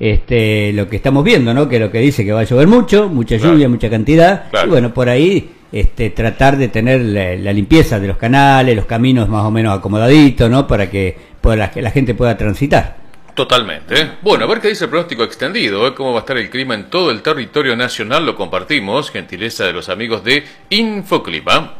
lo que estamos viendo, ¿no? Que lo que dice que va a llover mucho, mucha lluvia, mucha cantidad, y bueno, por ahí tratar de tener la limpieza de los canales, los caminos más o menos acomodaditos, ¿no? Para que la gente pueda transitar. Totalmente. Bueno, a ver qué dice el pronóstico extendido, cómo va a estar el clima en todo el territorio nacional, lo compartimos, gentileza de los amigos de Infoclima.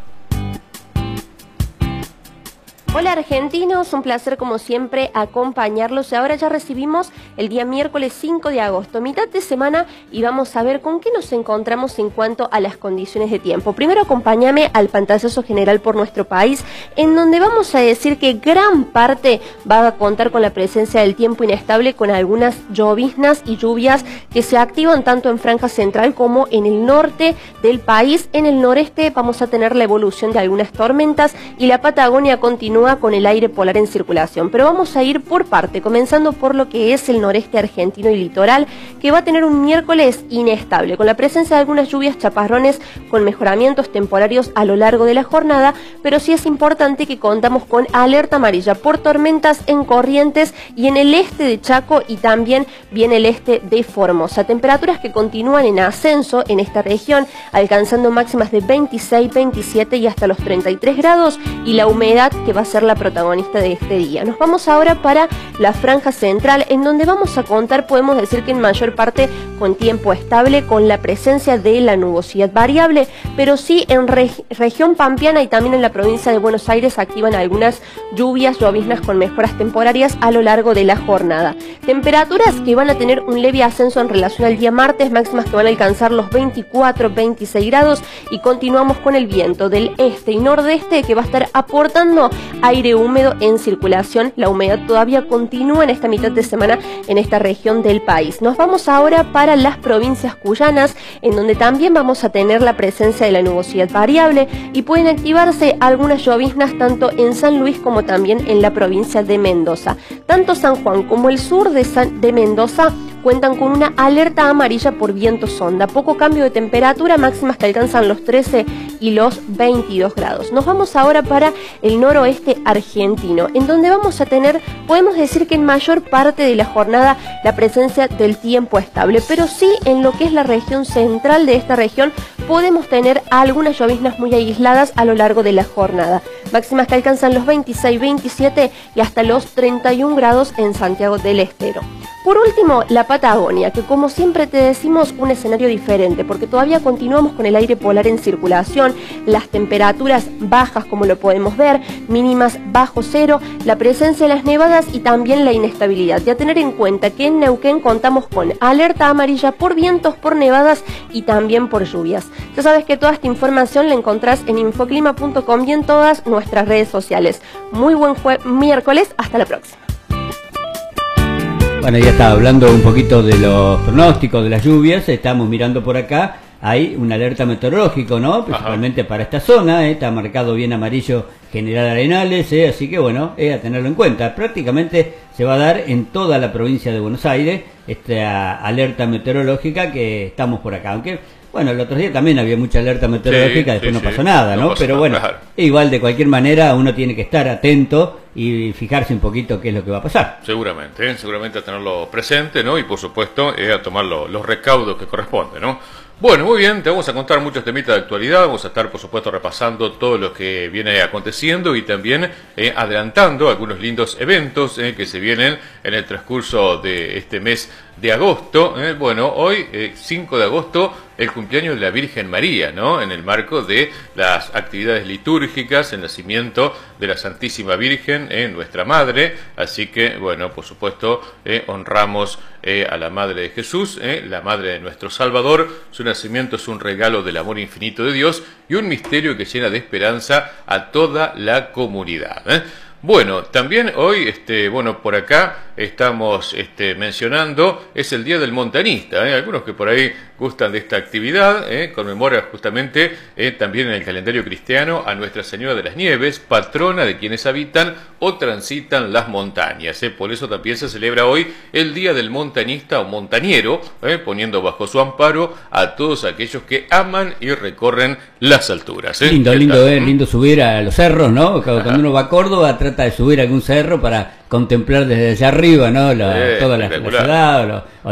Hola argentinos, un placer como siempre acompañarlos. Ahora ya recibimos el día miércoles 5 de agosto, mitad de semana, y vamos a ver con qué nos encontramos en cuanto a las condiciones de tiempo. Primero acompáñame al pantallazo general por nuestro país, en donde vamos a decir que gran parte va a contar con la presencia del tiempo inestable, con algunas lloviznas y lluvias que se activan tanto en franja central como en el norte del país. En el noreste vamos a tener la evolución de algunas tormentas y la Patagonia continúa con el aire polar en circulación, pero vamos a ir por parte, comenzando por lo que es el noreste argentino y litoral, que va a tener un miércoles inestable, con la presencia de algunas lluvias, chaparrones, con mejoramientos temporarios a lo largo de la jornada, pero sí es importante que contamos con alerta amarilla por tormentas en Corrientes y en el este de Chaco, y también viene el este de Formosa. Temperaturas que continúan en ascenso en esta región, alcanzando máximas de 26, 27 y hasta los 33 grados, y la humedad que va a ser la protagonista de este día. Nos vamos ahora para la franja central, en donde vamos a contar, podemos decir que en mayor parte con tiempo estable, con la presencia de la nubosidad variable, pero sí en región pampeana y también en la provincia de Buenos Aires activan algunas lluvias, lloviznas con mejoras temporarias a lo largo de la jornada. Temperaturas que van a tener un leve ascenso en relación al día martes, máximas que van a alcanzar los 24, 26 grados, y continuamos con el viento del este y nordeste que va a estar aportando aire húmedo en circulación. La humedad todavía continúa en esta mitad de semana en esta región del país. Nos vamos ahora para las provincias cuyanas, en donde también vamos a tener la presencia de la nubosidad variable y pueden activarse algunas lloviznas tanto en San Luis como también en la provincia de Mendoza. Tanto San Juan como el sur de Mendoza cuentan con una alerta amarilla por viento sonda. Poco cambio de temperatura, máximas que alcanzan los 13 y los 22 grados. Nos vamos ahora para el noroeste argentino, en donde vamos a tener, podemos decir que en mayor parte de la jornada, la presencia del tiempo estable, pero sí en lo que es la región central de esta región podemos tener algunas lloviznas muy aisladas a lo largo de la jornada. Máximas que alcanzan los 26, 27 y hasta los 31 grados en Santiago del Estero. Por último, la Patagonia, que como siempre te decimos, un escenario diferente, porque todavía continuamos con el aire polar en circulación, las temperaturas bajas como lo podemos ver, mínimas bajo cero, la presencia de las nevadas y también la inestabilidad. Y a tener en cuenta que en Neuquén contamos con alerta amarilla por vientos, por nevadas y también por lluvias. Ya sabes que toda esta información la encontrás en infoclima.com y en todas nuestras redes sociales. Muy buen miércoles, hasta la próxima. Bueno, ya estaba hablando un poquito de los pronósticos de las lluvias. Estamos mirando por acá, hay un alerta meteorológico, ¿no? Principalmente para esta zona, está marcado bien amarillo General Arenales, así que bueno, a tenerlo en cuenta. Prácticamente se va a dar en toda la provincia de Buenos Aires esta alerta meteorológica que estamos por acá, aunque bueno, el otro día también había mucha alerta meteorológica, después no pasó nada, ¿no? Pero bueno, igual de cualquier manera uno tiene que estar atento y fijarse un poquito qué es lo que va a pasar. Seguramente a tenerlo presente, ¿no? Y por supuesto a tomar los recaudos que corresponden, ¿no? Bueno, muy bien, te vamos a contar muchos temitas de actualidad, vamos a estar por supuesto repasando todo lo que viene aconteciendo y también adelantando algunos lindos eventos que se vienen en el transcurso de este mes de agosto. Bueno, hoy 5 de agosto, el cumpleaños de la Virgen María, ¿no? En el marco de las actividades litúrgicas, el nacimiento de la Santísima Virgen, nuestra Madre, así que, bueno, por supuesto, honramos a la Madre de Jesús, la Madre de nuestro Salvador. Su nacimiento es un regalo del amor infinito de Dios y un misterio que llena de esperanza a toda la comunidad. Bueno, también hoy, bueno, por acá estamos mencionando, es el Día del Montañista, algunos que por ahí gustan de esta actividad, conmemora justamente también en el calendario cristiano a Nuestra Señora de las Nieves, patrona de quienes habitan o transitan las montañas, por eso también se celebra hoy el Día del Montañista o montañero, poniendo bajo su amparo a todos aquellos que aman y recorren las alturas. Lindo subir a los cerros, ¿no? Cuando uno va a Córdoba trata de subir a algún cerro para contemplar desde allá arriba, ¿no? Toda la ciudad,